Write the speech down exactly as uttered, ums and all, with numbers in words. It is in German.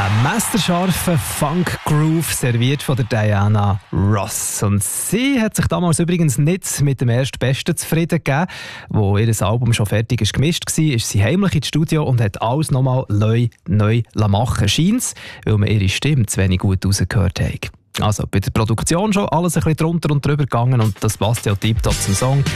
Ein messerscharfer Funk-Groove serviert von der Diana Ross. Und sie hat sich damals übrigens nicht mit dem Erstbesten zufrieden gegeben. Wo ihr Album schon fertig ist, gemischt war, ist sie heimlich ins Studio und hat alles nochmal neu, neu machen scheint's, weil man ihre Stimme zu wenig gut rausgehört hat. Also bei der Produktion schon alles ein bisschen drunter und drüber gegangen und das passt ja tiptop zum Song.